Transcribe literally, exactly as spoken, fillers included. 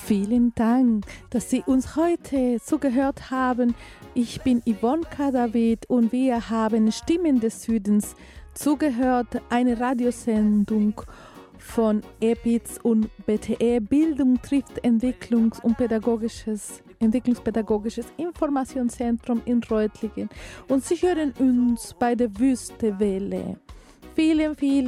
Vielen Dank, dass Sie uns heute zugehört haben. Ich bin Yvonne Kadavid und wir haben Stimmen des Südens zugehört, eine Radiosendung von E P I Z und B T E, Bildung trifft Entwicklungs- und Pädagogisches, Entwicklungspädagogisches Informationszentrum in Reutlingen. Und Sie hören uns bei der Wüstewelle. Vielen, vielen